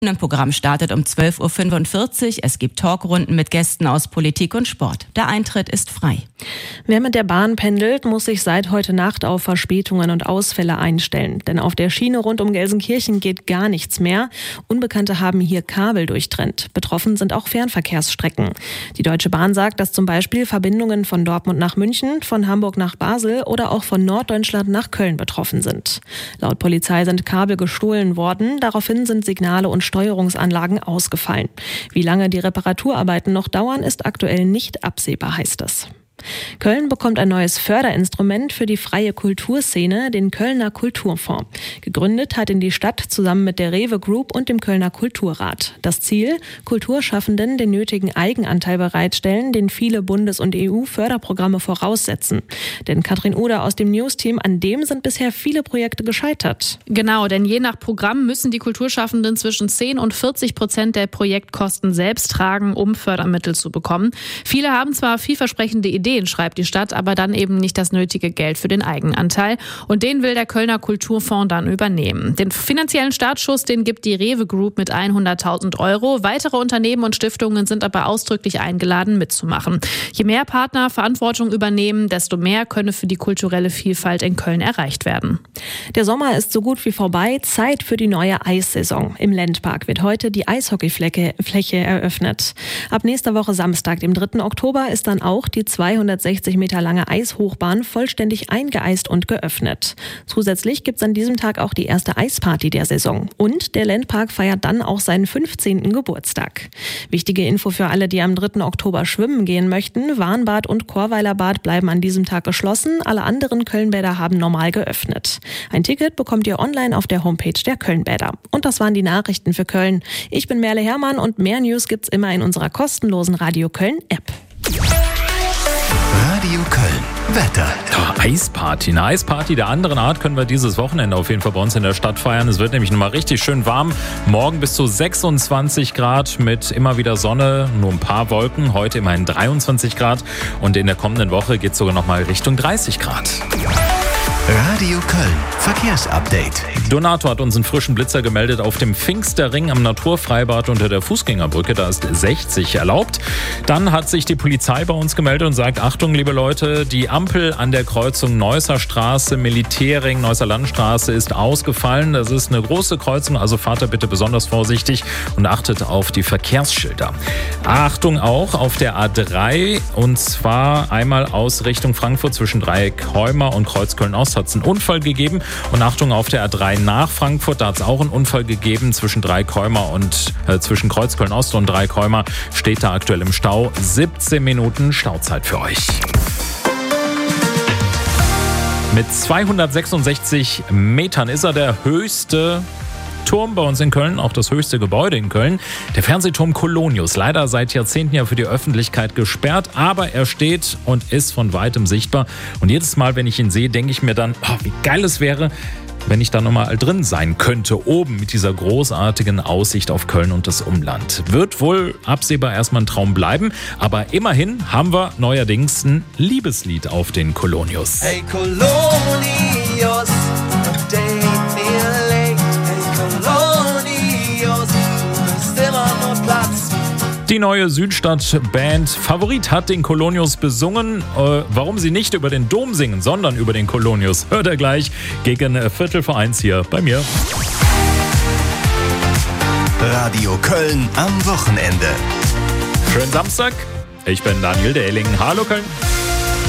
Ein Programm startet um 12.45 Uhr. Es gibt Talkrunden mit Gästen aus Politik und Sport. Der Eintritt ist frei. Wer mit der Bahn pendelt, muss sich seit heute Nacht auf Verspätungen und Ausfälle einstellen. Denn auf der Schiene rund um Gelsenkirchen geht gar nichts mehr. Unbekannte haben hier Kabel durchtrennt. Betroffen sind auch Fernverkehrsstrecken. Die Deutsche Bahn sagt, dass zum Beispiel Verbindungen von Dortmund nach München, von Hamburg nach Basel oder auch von Norddeutschland nach Köln betroffen sind. Laut Polizei sind Kabel gestohlen worden. Daraufhin sind Signale und Steuerungsanlagen ausgefallen. Wie lange die Reparaturarbeiten noch dauern, ist aktuell nicht absehbar, heißt es. Köln bekommt ein neues Förderinstrument für die freie Kulturszene, den Kölner Kulturfonds. Gegründet hat ihn die Stadt zusammen mit der Rewe Group und dem Kölner Kulturrat. Das Ziel: Kulturschaffenden den nötigen Eigenanteil bereitstellen, den viele Bundes- und EU-Förderprogramme voraussetzen. Denn Katrin Oder aus dem News-Team, an dem sind bisher viele Projekte gescheitert. Genau, denn je nach Programm müssen die Kulturschaffenden zwischen 10% und 40% der Projektkosten selbst tragen, um Fördermittel zu bekommen. Viele haben zwar vielversprechende Ideen, schreibt die Stadt, aber dann eben nicht das nötige Geld für den Eigenanteil. Und den will der Kölner Kulturfonds dann übernehmen. Den finanziellen Startschuss, den gibt die Rewe Group mit 100.000 €. Weitere Unternehmen und Stiftungen sind aber ausdrücklich eingeladen, mitzumachen. Je mehr Partner Verantwortung übernehmen, desto mehr könne für die kulturelle Vielfalt in Köln erreicht werden. Der Sommer ist so gut wie vorbei. Zeit für die neue Eissaison. Im Ländpark wird heute die Eishockeyfläche eröffnet. Ab nächster Woche Samstag, dem 3. Oktober, ist dann auch die 260 Meter lange Eishochbahn vollständig eingeeist und geöffnet. Zusätzlich gibt es an diesem Tag auch die erste Eisparty der Saison. Und der Ländpark feiert dann auch seinen 15. Geburtstag. Wichtige Info für alle, die am 3. Oktober schwimmen gehen möchten: Warnbad und Chorweilerbad bleiben an diesem Tag geschlossen. Alle anderen Kölnbäder haben normal geöffnet. Ein Ticket bekommt ihr online auf der Homepage der Kölnbäder. Und das waren die Nachrichten für Köln. Ich bin Merle Herrmann und mehr News gibt's immer in unserer kostenlosen Radio Köln App. Radio Köln. Wetter. Eisparty. Eine Eisparty der anderen Art können wir dieses Wochenende auf jeden Fall bei uns in der Stadt feiern. Es wird nämlich nochmal richtig schön warm. Morgen bis zu 26 Grad mit immer wieder Sonne, nur ein paar Wolken. Heute immerhin 23 Grad. Und in der kommenden Woche geht es sogar nochmal Richtung 30 Grad. Radio Köln. Verkehrsupdate. Donato hat uns einen frischen Blitzer gemeldet auf dem Pfingsterring am Naturfreibad unter der Fußgängerbrücke. Da ist 60 erlaubt. Dann hat sich die Polizei bei uns gemeldet und sagt: Achtung, liebe Leute, die Ampel an der Kreuzung Neusser Straße, Militärring, Neusser Landstraße ist ausgefallen. Das ist eine große Kreuzung, also fahrt da bitte besonders vorsichtig und achtet auf die Verkehrsschilder. Achtung auch auf der A3, und zwar einmal aus Richtung Frankfurt zwischen Dreieckholmer und Kreuzköln-Ost hat es einen Unfall gegeben. Und Achtung auf der A3 nach Frankfurt, da hat es auch einen Unfall gegeben zwischen Dreieckholmer und zwischen Kreuzköln-Ost und Dreieckholmer steht da aktuell im Stau. 17 Minuten Stauzeit für euch. Mit 266 Metern ist er der höchste Turm bei uns in Köln, auch das höchste Gebäude in Köln, der Fernsehturm Colonius. Leider seit Jahrzehnten ja für die Öffentlichkeit gesperrt, aber er steht und ist von weitem sichtbar. Und jedes Mal, wenn ich ihn sehe, denke ich mir dann, wie geil es wäre, wenn ich da nochmal drin sein könnte, oben mit dieser großartigen Aussicht auf Köln und das Umland. Wird wohl absehbar erstmal ein Traum bleiben, aber immerhin haben wir neuerdings ein Liebeslied auf den Colonius. Hey Colonius, date mir late. Hey Colonius, du bist immer nur Platz. Die neue Südstadt-Band Favorit hat den Colonius besungen. Warum sie nicht über den Dom singen, sondern über den Colonius, hört ihr gleich gegen 1:15 hier bei mir. Radio Köln am Wochenende. Schönen Samstag. Ich bin Daniel Dehling. Hallo Köln.